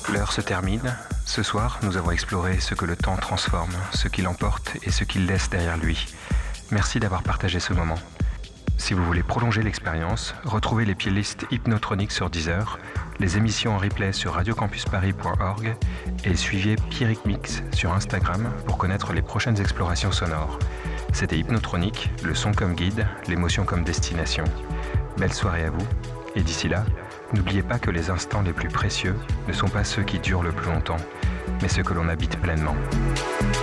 L'heure se termine. Ce soir, nous avons exploré ce que le temps transforme, ce qu'il emporte et ce qu'il laisse derrière lui. Merci d'avoir partagé ce moment. Si vous voulez prolonger l'expérience, retrouvez les playlists hypnotroniques sur Deezer, les émissions en replay sur radiocampusparis.org et suivez Pierrick Mix sur Instagram pour connaître les prochaines explorations sonores. C'était Hypnotronique, le son comme guide, l'émotion comme destination. Belle soirée à vous, et d'ici là, n'oubliez pas que les instants les plus précieux ne sont pas ceux qui durent le plus longtemps, mais ceux que l'on habite pleinement.